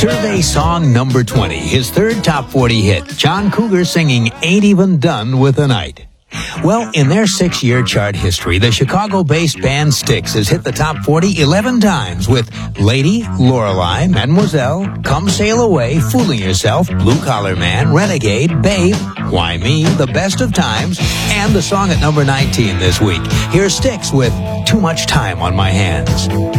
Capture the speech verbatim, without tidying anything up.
Survey song number twenty, his third top forty hit, John Cougar singing Ain't Even Done with the Night. Well, in their six-year chart history, the Chicago-based band Styx has hit the top forty eleven times with Lady, Lorelei, Mademoiselle, Come Sail Away, Fooling Yourself, Blue Collar Man, Renegade, Babe, Why Me, The Best of Times, and the song at number nineteen this week. Here's Styx with Too Much Time on My Hands.